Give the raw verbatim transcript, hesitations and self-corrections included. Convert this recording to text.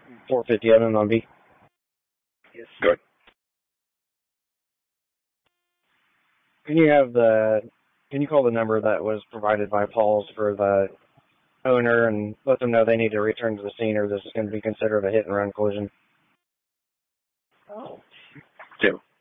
four fifty of them on B. Yes. Good. Can you have the, can you call the number that was provided by Paul's for the owner and let them know they need to return to the scene or this is going to be considered a hit and run collision? Oh. Jim.